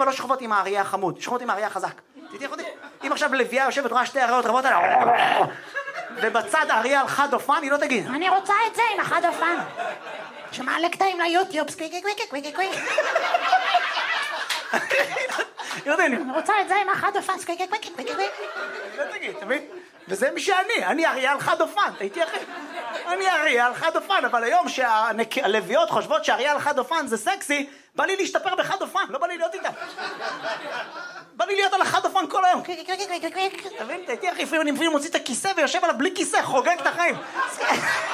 אבל לא שכבות עם האריה החמוד, שכבות עם האריה החזק. תתייך אותי? אם עכשיו לביאה יושבת רואה שתי אריות רבות עליה, ובצד האריה על חד אופן, היא לא תגיד, אני רוצה את זה עם החד אופן. שמעלה קטעים ליוטיוב, אני רוצה את זה עם החד אופן, לא תגיד, תבין? וזה מי אני אריה על חד אופן, תתייך? אני אריה על חד אופן, אבל היום שהלוויות חושבות שאריה על חד אופן זה סקסי, בא לי להשתפר בחד אופן, לא בא לי להיות איתם. בא לי להיות על החד אופן כל היום. תבין, תתייך, לפעמים אני מוציא את הכיסא ויושב עליו בלי כיסא, חוגג את החיים.